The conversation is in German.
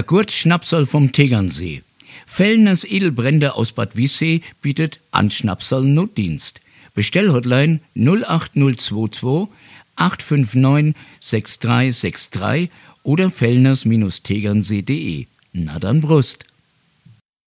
Gurt Schnapsal vom Tegernsee. Fellners Edelbrände aus Bad Wiessee bietet Anschnapsal Notdienst. Bestellhotline 08022 859 6363 oder fellners-tegernsee.de. Na dann Brust.